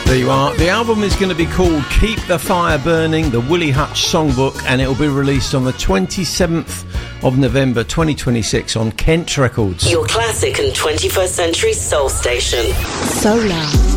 There you are. The album is going to be called Keep the Fire Burning, the Willie Hutch Songbook, and it will be released on the 27th of November 2026 on Kent Records. Your classic and 21st century soul station. Solar.